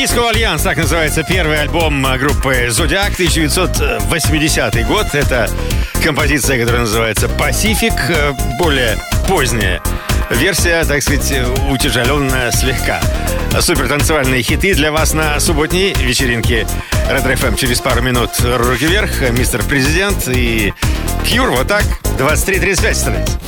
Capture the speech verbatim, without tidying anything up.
Disco Alliance, так называется первый альбом группы Zodiac, тысяча девятьсот восьмидесятый год. Это композиция, которая называется Pacific, более поздняя версия, так сказать, утяжеленная слегка. Супер танцевальные хиты для вас на субботней вечеринке Ретро эф эм. Через пару минут руки вверх, мистер Президент и Cure. Вот так, двадцать три тридцать пять становится.